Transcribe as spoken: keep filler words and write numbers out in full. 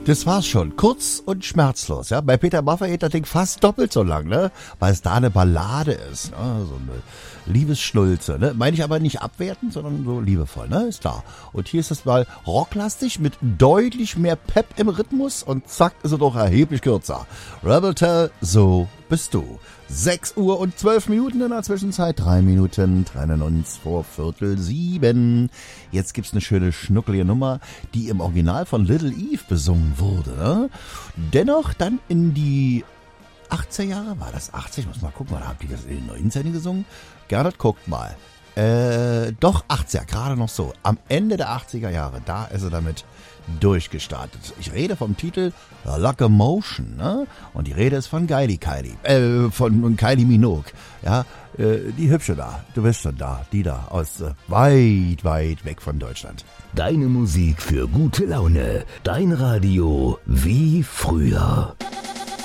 Das war's schon. Kurz und schmerzlos. Ja? Bei Peter Maffay geht das Ding fast doppelt so lang, ne? Weil es da eine Ballade ist. Ne? So eine Liebesschnulze. Ne? Meine ich aber nicht abwertend, sondern so liebevoll. Ne? Ist klar. Und hier ist es mal rocklastig mit deutlich mehr Pep im Rhythmus und zack ist es doch erheblich kürzer. Rebel Tell, so bist du. sechs Uhr und zwölf Minuten in der Zwischenzeit. Drei Minuten trennen uns vor Viertel sieben. Jetzt gibt's eine schöne schnuckelige Nummer, die im Original von Little Eve besungen wurde. Ne? Dennoch dann in die achtziger Jahre, war das achtzig? Muss mal gucken, oder habt ihr das in den neunzehner gesungen? Gernot, guckt mal. Äh, doch achtziger, gerade noch so. Am Ende der achtziger Jahre, da ist er damit durchgestartet. Ich rede vom Titel Locomotion, ne? Und die Rede ist von Kylie Kylie, äh, von Kylie Minogue, ja, äh, die Hübsche da, du bist schon da, die da, aus äh, weit, weit weg von Deutschland. Deine Musik für gute Laune, dein Radio wie früher.